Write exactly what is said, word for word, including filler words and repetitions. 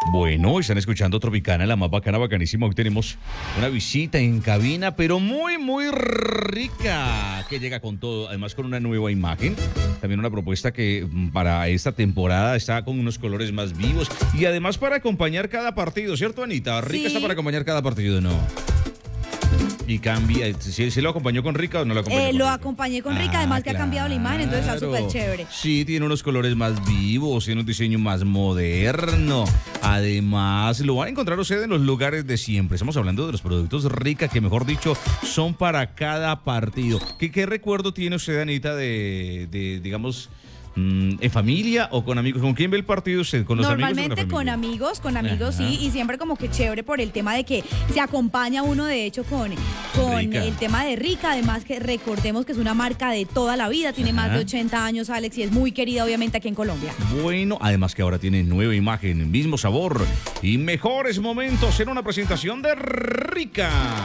Bueno, están escuchando Tropicana, la más bacana, bacanísima. Hoy tenemos una visita en cabina, pero muy, muy rica, que llega con todo, además con una nueva imagen. También una propuesta que para esta temporada está con unos colores más vivos y además para acompañar cada partido, ¿cierto, Anita? Rica Sí. está para acompañar cada partido, ¿no? Y cambia, ¿sí, sí lo acompañó con Rica o no lo acompañó? Eh, con lo Rica? acompañé con Rica, Ah, además que ha cambiado la imagen, entonces está claro. súper chévere. Sí, tiene unos colores más vivos, tiene un diseño más moderno. Además, lo van a encontrar usted en los lugares de siempre. Estamos hablando de los productos Rica, que mejor dicho, son para cada partido. ¿Qué, qué recuerdo tiene usted, Anita, de, de digamos... ¿en familia o con amigos? ¿Con quién ve el partido usted? ¿Con los amigos o Normalmente con con la familia? amigos, con amigos, Ajá. sí, y siempre como que chévere por el tema de que se acompaña uno, de hecho, con, con Rica. el tema de Rica. Además que recordemos que es una marca de toda la vida, tiene más Ajá. de ochenta años, Alex, y es muy querida obviamente aquí en Colombia. Bueno, además que ahora tiene nueva imagen, mismo sabor y mejores momentos en una presentación de Rica.